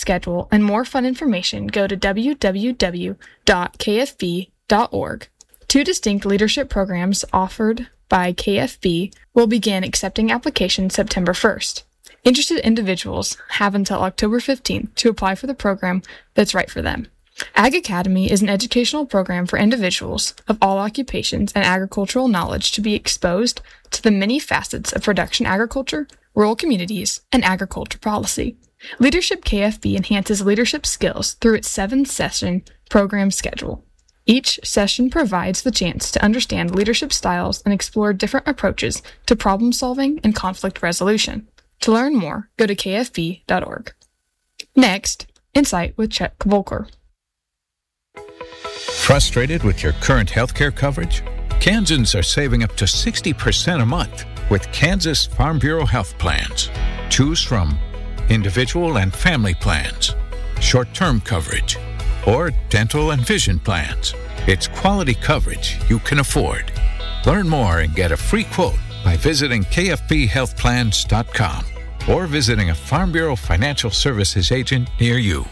schedule, and more fun information, go to www.kfb.org. 2 distinct leadership programs offered by KFB will begin accepting applications September 1st. Interested individuals have until October 15th to apply for the program that's right for them. Ag Academy is an educational program for individuals of all occupations and agricultural knowledge to be exposed to the many facets of production agriculture, rural communities, and agriculture policy. Leadership KFB enhances leadership skills through its 7-session program schedule. Each session provides the chance to understand leadership styles and explore different approaches to problem solving and conflict resolution. To learn more, go to kfb.org. Next, Insight with Chuck Volker. Frustrated with your current healthcare coverage? Kansans are saving up to 60% a month with Kansas Farm Bureau health plans. Choose from individual and family plans, short-term coverage, or dental and vision plans. It's quality coverage you can afford. Learn more and get a free quote by visiting kfbhealthplans.com or visiting a Farm Bureau Financial Services agent near you.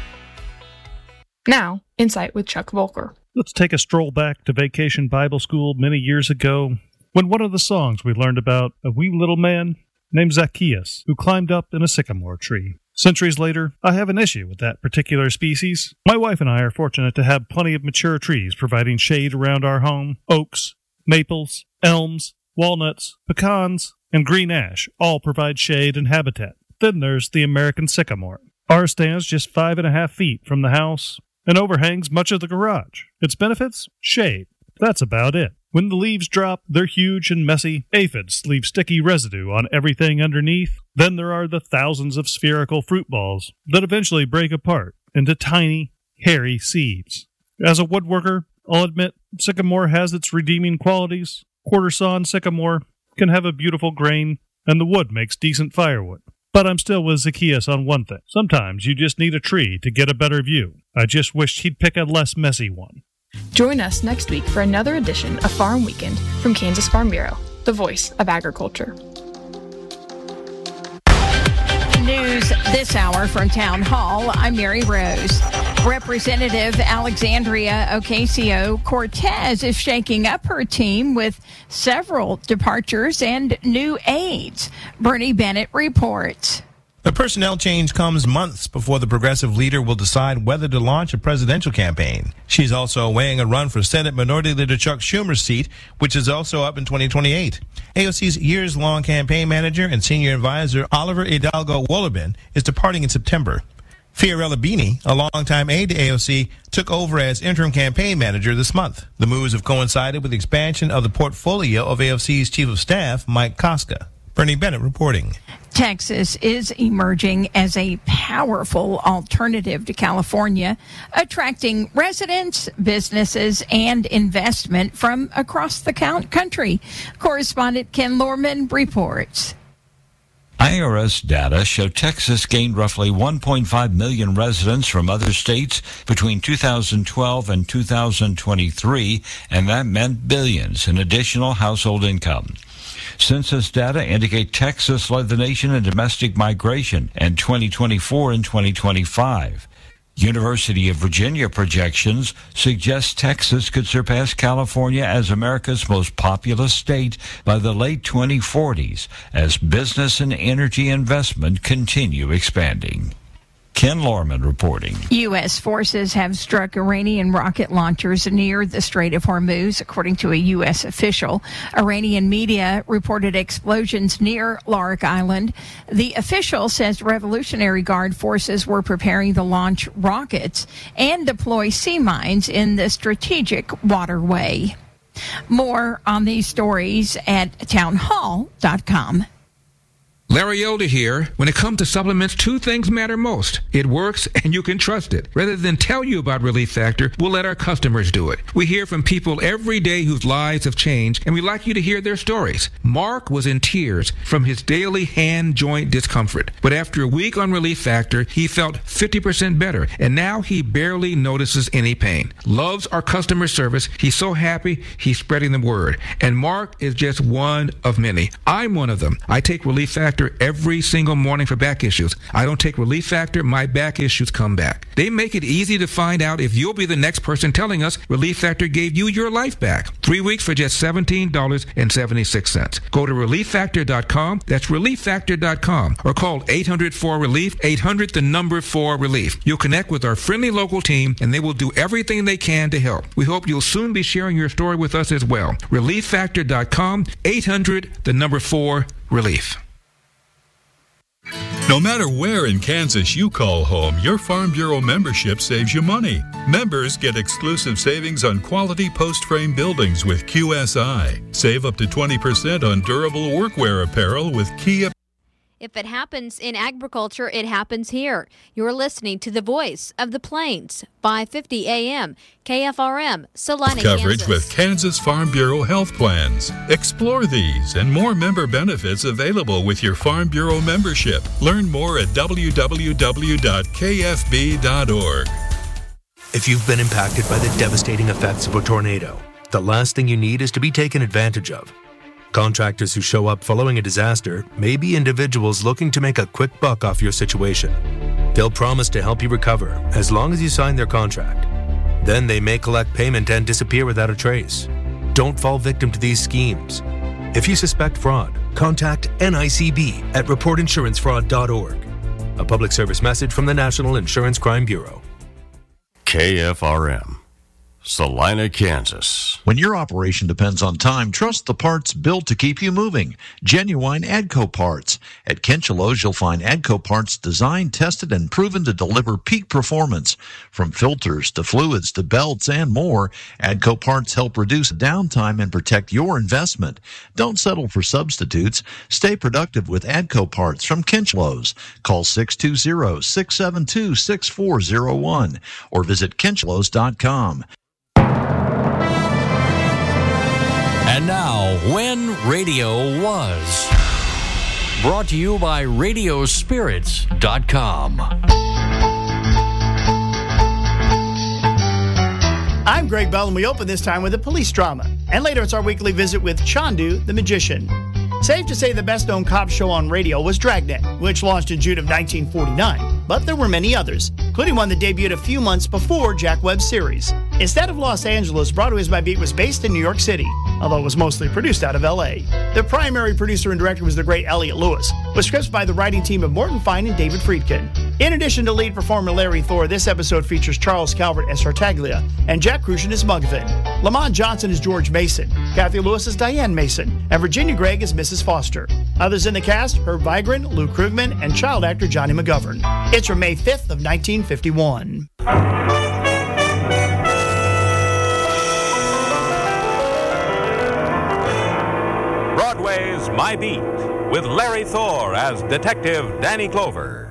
Now, Insight with Chuck Volker. Let's take a stroll back to Vacation Bible School many years ago, when one of the songs we learned about a wee little man named Zacchaeus who climbed up in a sycamore tree. Centuries later, I have an issue with that particular species. My wife and I are fortunate to have plenty of mature trees providing shade around our home. Oaks, maples, elms, walnuts, pecans, and green ash all provide shade and habitat. Then there's the American sycamore. Ours stands just 5.5 feet from the house and overhangs much of the garage. Its benefits? Shade. That's about it. When the leaves drop, they're huge and messy. Aphids leave sticky residue on everything underneath. Then there are the thousands of spherical fruit balls that eventually break apart into tiny, hairy seeds. As a woodworker, I'll admit sycamore has its redeeming qualities. Quarter-sawn sycamore can have a beautiful grain, and the wood makes decent firewood. But I'm still with Zacchaeus on one thing. Sometimes you just need a tree to get a better view. I just wished he'd pick a less messy one. Join us next week for another edition of Farm Weekend from Kansas Farm Bureau, the voice of agriculture. News this hour from Town Hall. I'm Mary Rose. Representative Alexandria Ocasio-Cortez is shaking up her team with several departures and new aides. Bernie Bennett reports. The personnel change comes months before the progressive leader will decide whether to launch a presidential campaign. She's also weighing a run for Senate Minority Leader Chuck Schumer's seat, which is also up in 2028. AOC's years-long campaign manager and senior advisor Oliver Hidalgo Wolobin is departing in September. Fiorella Bini, a longtime aide to AOC, took over as interim campaign manager this month. The moves have coincided with the expansion of the portfolio of AOC's chief of staff, Mike Koska. Bernie Bennett reporting. Texas is emerging as a powerful alternative to California, attracting residents, businesses, and investment from across the country. Correspondent Ken Lorman reports. IRS data show Texas gained roughly 1.5 million residents from other states between 2012 and 2023, and that meant billions in additional household income. Census data indicate Texas led the nation in domestic migration in 2024 and 2025. University of Virginia projections suggest Texas could surpass California as America's most populous state by the late 2040s as business and energy investment continue expanding. Ken Lorman reporting. U.S. forces have struck Iranian rocket launchers near the Strait of Hormuz, according to a U.S. official. Iranian media reported explosions near Larik Island. The official says Revolutionary Guard forces were preparing to launch rockets and deploy sea mines in the strategic waterway. More on these stories at townhall.com. Larry Elder here. When it comes to supplements, 2 things matter most. It works and you can trust it. Rather than tell you about Relief Factor, we'll let our customers do it. We hear from people every day whose lives have changed, and we'd like you to hear their stories. Mark was in tears from his daily hand joint discomfort. But after a week on Relief Factor, he felt 50% better, and now he barely notices any pain. Loves our customer service. He's so happy, he's spreading the word. And Mark is just one of many. I'm one of them. I take Relief Factor doctor every single morning for back issues. I don't take Relief Factor, my back issues come back. They make it easy to find out if you'll be the next person telling us Relief Factor gave you your life back. 3 weeks for just $17.76. Go to ReliefFactor.com. That's ReliefFactor.com. Or call 800-4RELIEF, 800-4RELIEF. You'll connect with our friendly local team, and they will do everything they can to help. We hope you'll soon be sharing your story with us as well. ReliefFactor.com, 800-4RELIEF. No matter where in Kansas you call home, your Farm Bureau membership saves you money. Members get exclusive savings on quality post-frame buildings with QSI. Save up to 20% on durable workwear apparel with Kia. If it happens in agriculture, it happens here. You're listening to the voice of the Plains, 550 AM, KFRM, Salina, Coverage Kansas. with Kansas Farm Bureau health plans. Explore these and more member benefits available with your Farm Bureau membership. Learn more at www.kfb.org. If you've been impacted by the devastating effects of a tornado, the last thing you need is to be taken advantage of. Contractors who show up following a disaster may be individuals looking to make a quick buck off your situation. They'll promise to help you recover as long as you sign their contract. Then they may collect payment and disappear without a trace. Don't fall victim to these schemes. If you suspect fraud, contact NICB at reportinsurancefraud.org. A public service message from the National Insurance Crime Bureau. KFRM, Salina, Kansas. When your operation depends on time, trust the parts built to keep you moving. Genuine AGCO parts. At Kinchelo's, you'll find AGCO parts designed, tested, and proven to deliver peak performance. From filters to fluids to belts and more, AGCO parts help reduce downtime and protect your investment. Don't settle for substitutes. Stay productive with AGCO parts from Kinchelo's. Call 620-672-6401 or visit kinchelos.com. And now, When Radio Was. Brought to you by Radiospirits.com. I'm Greg Bell, and we open this time with a police drama. And later it's our weekly visit with Chandu the Magician. Safe to say the best-known cop show on radio was Dragnet, which launched in June of 1949. But there were many others, including one that debuted a few months before Jack Webb's series. Instead of Los Angeles, Broadway's My Beat was based in New York City, although it was mostly produced out of L.A. The primary producer and director was the great Elliot Lewis, with scripts by the writing team of Morton Fine and David Friedkin. In addition to lead performer Larry Thor, this episode features Charles Calvert as Tartaglia and Jack Crucian as Mugavin. Lamont Johnson as George Mason, Kathy Lewis as Diane Mason, and Virginia Gregg as Mrs. Foster. Others in the cast, Herb Vigran, Lou Krugman, and child actor Johnny McGovern. It's from May 5th of 1951. Broadway's My Beat, with Larry Thor as Detective Danny Clover.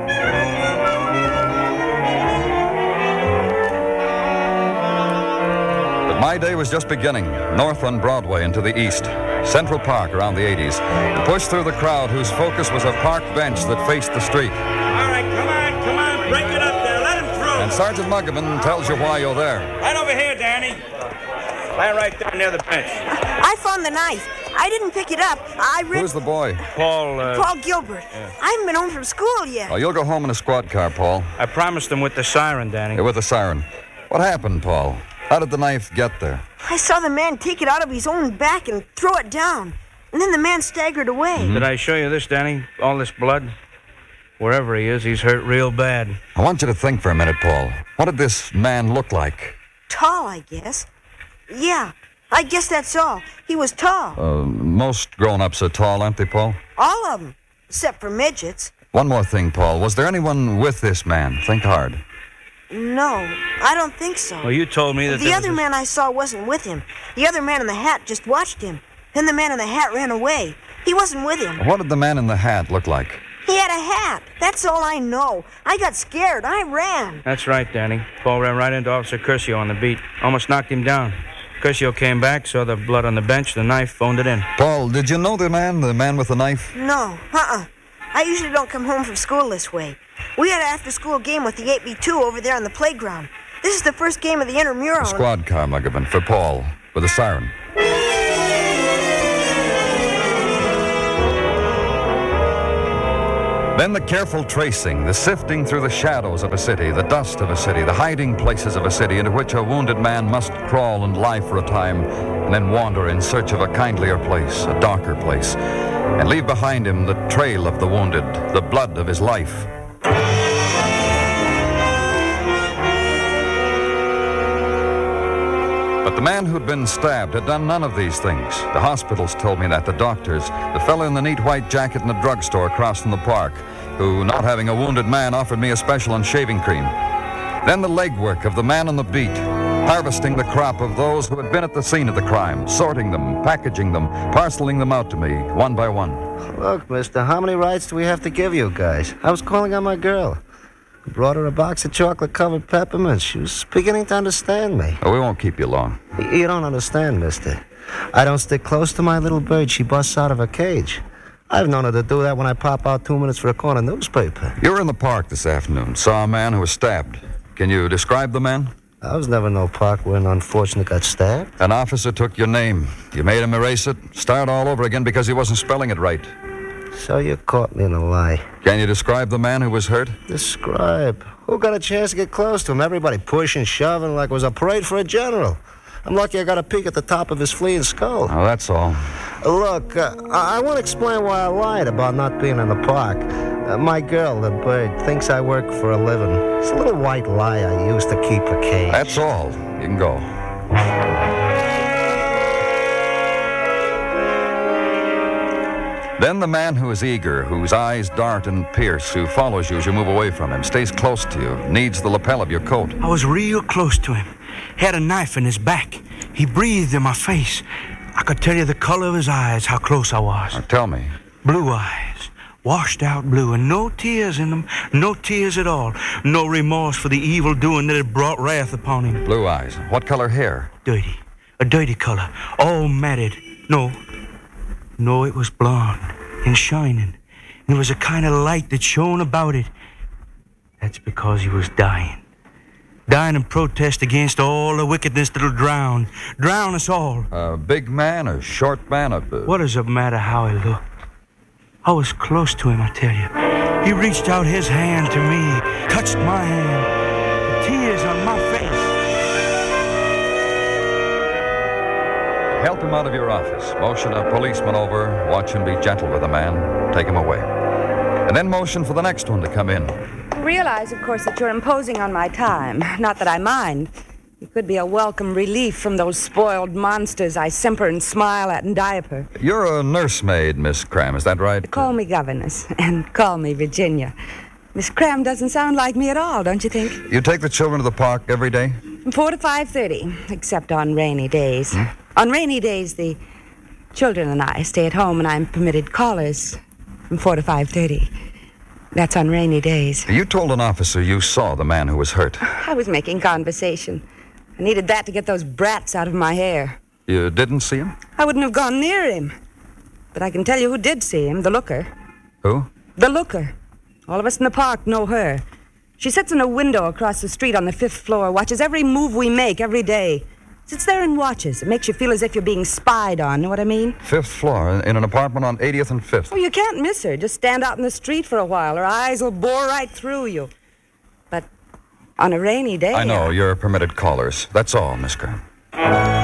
But my day was just beginning, north on Broadway and to the east. Central Park around the 80s, to push through the crowd whose focus was a park bench that faced the street. All right, come on, break it up there, let him through. And Sergeant Muggavan tells you why you're there. Right over here, Danny. Stand right there near the bench. I found the knife. I didn't pick it up. Who's the boy? Paul Gilbert. Yeah. I haven't been home from school yet. Oh, you'll go home in a squad car, Paul. I promised him with the siren, Danny. Yeah, with the siren. What happened, Paul? How did the knife get there? I saw the man take it out of his own back and throw it down. And then the man staggered away. Mm-hmm. Did I show you this, Danny? All this blood? Wherever he is, he's hurt real bad. I want you to think for a minute, Paul. What did this man look like? Tall, I guess. Yeah, I guess that's all. He was tall. Most grown-ups are tall, aren't they, Paul? All of them, except for midgets. One more thing, Paul. Was there anyone with this man? Think hard. No, I don't think so. Well, you told me that the other man I saw wasn't with him. The other man in the hat just watched him. Then the man in the hat ran away. He wasn't with him. What did the man in the hat look like? He had a hat. That's all I know. I got scared. I ran. That's right, Danny. Paul ran right into Officer Curcio on the beat. Almost knocked him down. Curcio came back, saw the blood on the bench, the knife, phoned it in. Paul, did you know the man with the knife? No, I usually don't come home from school this way. We had an after-school game with the 8B2 over there on the playground. This is the first game of the intramural. A squad car, Muggavan, for Paul, with a siren. Then the careful tracing, the sifting through the shadows of a city, the dust of a city, the hiding places of a city into which a wounded man must crawl and lie for a time and then wander in search of a kindlier place, a darker place, and leave behind him the trail of the wounded, the blood of his life. But the man who'd been stabbed had done none of these things. The hospitals told me that, the doctors, the fellow in the neat white jacket in the drugstore across from the park, who, not having a wounded man, offered me a special on shaving cream. Then the legwork of the man on the beat, harvesting the crop of those who had been at the scene of the crime, sorting them, packaging them, parceling them out to me, one by one. Look, mister, how many rides do we have to give you guys? I was calling on my girl. I brought her a box of chocolate-covered peppermints. She was beginning to understand me. Oh, we won't keep you long. You don't understand, mister. I don't stick close to my little bird. She busts out of her cage. I've known her to do that when I pop out 2 minutes for a corner newspaper. You were in the park this afternoon, saw a man who was stabbed. Can you describe the man? I was never in no park where an unfortunate got stabbed. An officer took your name. You made him erase it, start all over again because he wasn't spelling it right. So you caught me in a lie. Can you describe the man who was hurt? Describe? Who got a chance to get close to him? Everybody pushing, shoving like it was a parade for a general. I'm lucky I got a peek at the top of his fleeing skull. Oh, that's all. Look, I want to explain why I lied about not being in the park. My girl, the bird, thinks I work for a living. It's a little white lie I used to keep her cage. That's all. You can go. Then the man who is eager, whose eyes dart and pierce, who follows you as you move away from him, stays close to you, needs the lapel of your coat. I was real close to him. Had a knife in his back. He breathed in my face. I could tell you the color of his eyes, how close I was. Now tell me. Blue eyes. Washed out blue, and no tears in them. No tears at all. No remorse for the evil doing that had brought wrath upon him. Blue eyes. What color hair? Dirty. A dirty color. All matted. No, it was blonde and shining. And there was a kind of light that shone about it. That's because he was dying. Dying in protest against all the wickedness that'll drown us all. A big man, a short man, What does it matter how he looked? I was close to him, I tell you. He reached out his hand to me, touched my hand, the tears on my face. Help him out of your office. Motion a policeman over. Watch him be gentle with the man. Take him away. And then motion for the next one to come in. I realize, of course, that you're imposing on my time. Not that I mind. It could be a welcome relief from those spoiled monsters I simper and smile at and diaper. You're a nursemaid, Miss Cram, is that right? Call me governess, and call me Virginia. Miss Cram doesn't sound like me at all, don't you think? You take the children to the park every day? From 4 to 5:30, except on rainy days. On rainy days, the children and I stay at home, and I'm permitted callers from 4 to 5:30. That's on rainy days. You told an officer you saw the man who was hurt. I was making conversation. I needed that to get those brats out of my hair. You didn't see him? I wouldn't have gone near him. But I can tell you who did see him, the looker. Who? The looker. All of us in the park know her. She sits in a window across the street on the 5th floor, watches every move we make every day. Sits there and watches. It makes you feel as if you're being spied on, know what I mean? 5th floor, in an apartment on 80th and 5th. Oh, you can't miss her. Just stand out in the street for a while. Her eyes will bore right through you. But on a rainy day... I know, you're permitted callers. That's all, Miss Graham.